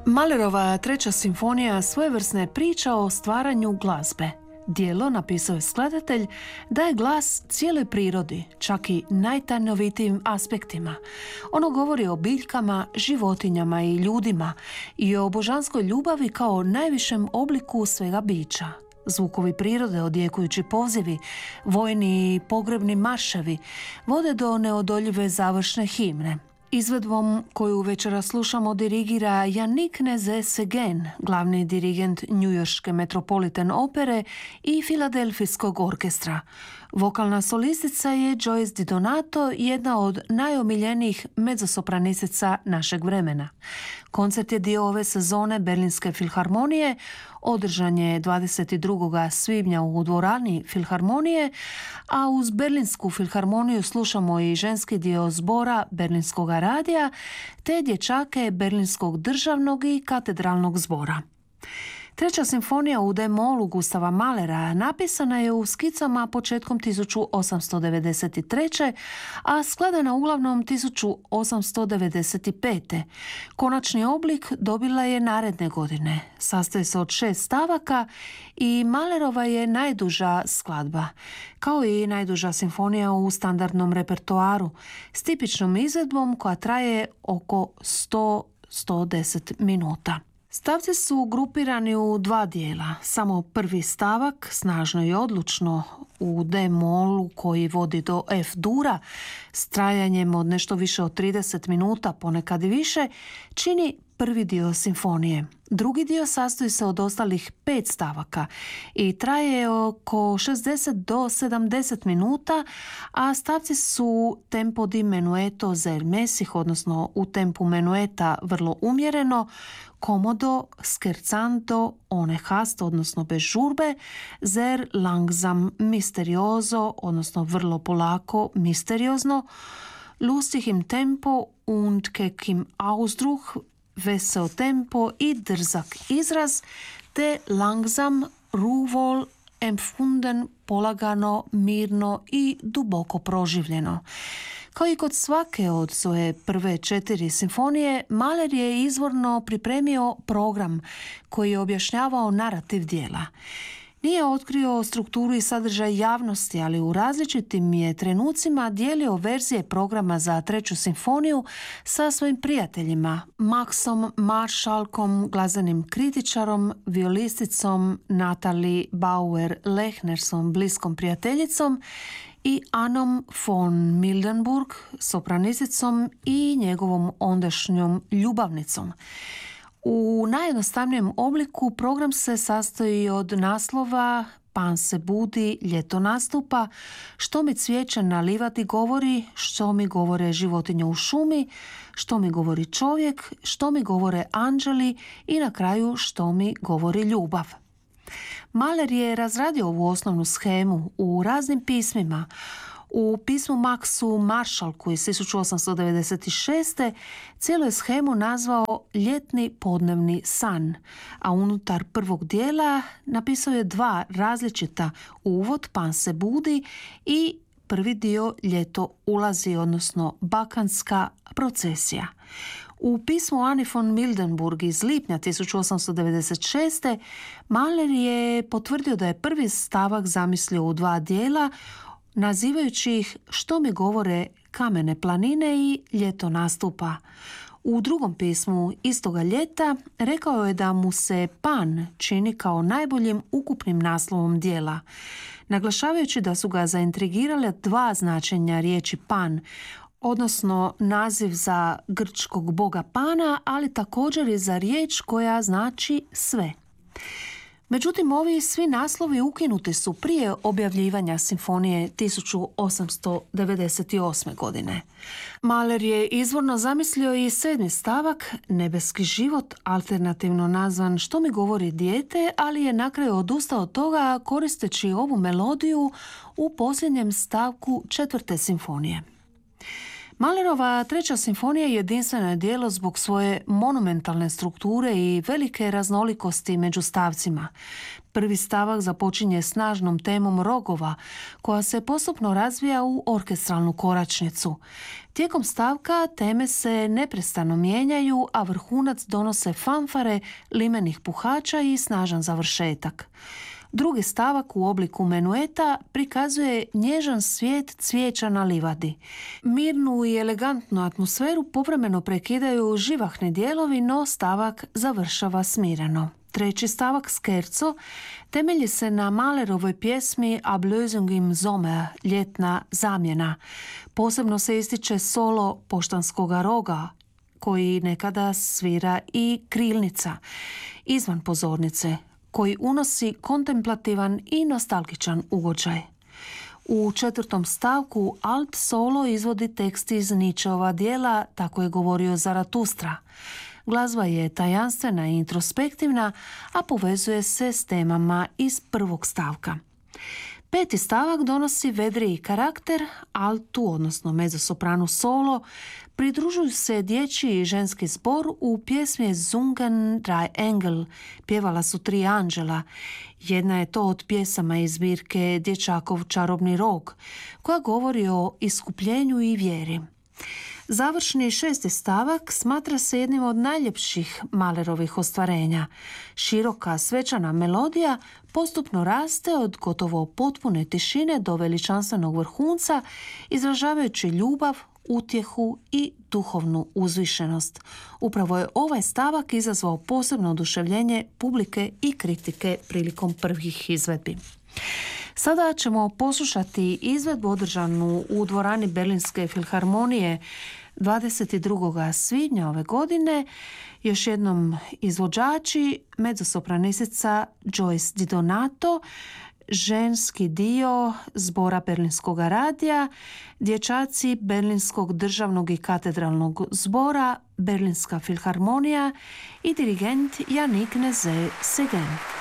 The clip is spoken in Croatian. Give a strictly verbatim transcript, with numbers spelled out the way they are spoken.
Mahlerova treća simfonija svojevrsna je priča o stvaranju glazbe. Djelo, napisao je skladatelj, daje glas cijeloj prirodi, čak i najtajnovitijim aspektima. Ono govori o biljkama, životinjama i ljudima i o božanskoj ljubavi kao najvišem obliku svega bića. Zvukovi prirode, odjekujući pozivi, vojni i pogrebni marševi, vode do neodoljive završne himne. Izvedbom koju večera slušamo dirigira Yannick Nézet-Séguin, glavni dirigent njujorške Metropolitan opere i Filadelfijskog orkestra. Vokalna solistica je Joyce DiDonato, jedna od najomiljenijih mezzosopranistica našeg vremena. Koncert je dio ove sezone Berlinske filharmonije, održan je dvadeset drugog svibnja u dvorani filharmonije, a uz Berlinsku filharmoniju slušamo i ženski dio zbora Berlinskog radija te dječake Berlinskog državnog i katedralnog zbora. Treća simfonija u D-molu Gustava Mahlera napisana je u skicama početkom tisuću osamsto devedeset treće. a skladana uglavnom tisuću osamsto devedeset pete. Konačni oblik dobila je naredne godine. Sastoji se od šest stavaka i Mahlerova je najduža skladba, kao i najduža simfonija u standardnom repertoaru, s tipičnom izvedbom koja traje oko sto do sto deset minuta. Stavci su grupirani u dva dijela. Samo prvi stavak, snažno i odlučno u D-molu koji vodi do F-dura, s trajanjem od nešto više od trideset minuta, ponekad i više, čini prvi dio simfonije. Drugi dio sastoji se od ostalih pet stavaka i traje oko šezdeset do sedamdeset minuta, a stavci su tempo di menueto zer mesih, odnosno u tempu menueta vrlo umjereno, komodo, scherzando, ohne hast, odnosno bez žurbe, zer langsam misterioso, odnosno vrlo polako, misteriozno, lustig im tempo und keck im Ausdruck, veseo tempo i drzak izraz, te langsam, ruhvoll, empfunden, polagano, mirno i duboko proživljeno. Kao i kod svake od svoje prve četiri simfonije, Mahler je izvorno pripremio program koji je objašnjavao narativ dijela. Nije otkrio strukturu i sadržaj javnosti, ali u različitim je trenucima dijelio verzije programa za treću simfoniju sa svojim prijateljima, Maxom Maršalkom, glazbenim kritičarom, violisticom Natalie Bauer-Lechnersom, bliskom prijateljicom, i Annom von Mildenburg, sopranisticom i njegovom ondašnjom ljubavnicom. U najjednostavnijem obliku program se sastoji od naslova Pan se budi, ljeto nastupa, Što mi cvijeće nalivati govori, Što mi govore životinje u šumi, Što mi govori čovjek, Što mi govore anđeli i na kraju Što mi govori ljubav. Mahler je razradio ovu osnovnu shemu u raznim pismima. U pismu Maxu Maršalku iz tisuću osamsto devedeset šeste. cijelu je shemu nazvao Ljetni podnevni san, a unutar prvog dijela napisao je dva različita: uvod Pan se budi i prvi dio Ljeto ulazi, odnosno bakanska procesija. U pismu Anne von Mildenburg iz lipnja tisuću osamsto devedeset šeste. Mahler je potvrdio da je prvi stavak zamislio u dva dijela, nazivajući ih Što mi govore kamene planine i Ljeto nastupa. U drugom pismu istoga ljeta rekao je da mu se Pan čini kao najboljim ukupnim naslovom dijela, naglašavajući da su ga zaintrigirale dva značenja riječi Pan, odnosno naziv za grčkog boga Pana, ali također i za riječ koja znači sve. Međutim, ovi svi naslovi ukinuti su prije objavljivanja simfonije tisuću osamsto devedeset osme. godine. Mahler je izvorno zamislio i sedmi stavak, Nebeski život, alternativno nazvan Što mi govori dijete, ali je na kraju odustao od toga koristeći ovu melodiju u posljednjem stavku četvrte simfonije. Mahlerova treća simfonija jedinstveno je djelo zbog svoje monumentalne strukture i velike raznolikosti među stavcima. Prvi stavak započinje snažnom temom rogova, koja se postupno razvija u orkestralnu koračnicu. Tijekom stavka teme se neprestano mijenjaju, a vrhunac donose fanfare, limenih puhača i snažan završetak. Drugi stavak u obliku menueta prikazuje nježan svijet cvijeća na livadi. Mirnu i elegantnu atmosferu povremeno prekidaju živahni dijelovi, no stavak završava smireno. Treći stavak, skerco, temelji se na Mahlerovoj pjesmi Ablösung im Sommer, ljetna zamjena. Posebno se ističe solo poštanskoga roga, koji nekada svira i krilnica, izvan pozornice, koji unosi kontemplativan i nostalgičan ugođaj. U četvrtom stavku alt solo izvodi tekst iz Nietzscheova djela Tako je govorio Zaratustra. Glazba je tajanstvena i introspektivna, a povezuje se s temama iz prvog stavka. Peti stavak donosi vedriji karakter, altu, odnosno mezzosopranu solo, pridružuju se dječji i ženski zbor u pjesmi Zungen drei Engel, pjevala su tri anđela. Jedna je to od pjesama iz zbirke Dječakov čarobni rog, koja govori o iskupljenju i vjeri. Završni šesti stavak smatra se jednim od najljepših Mahlerovih ostvarenja. Široka svečana melodija postupno raste od gotovo potpune tišine do veličanstvenog vrhunca, izražavajući ljubav, utjehu i duhovnu uzvišenost. Upravo je ovaj stavak izazvao posebno oduševljenje publike i kritike prilikom prvih izvedbi. Sada ćemo poslušati izvedbu održanu u dvorani Berlinske filharmonije dvadeset drugog svibnja ove godine. Još jednom izvođači, mezzosopranistica Joyce Di Donato, ženski dio zbora Berlinskog radija, dječaci Berlinskog državnog i katedralnog zbora, Berlinska filharmonija i dirigent Yannick Nézet-Séguin.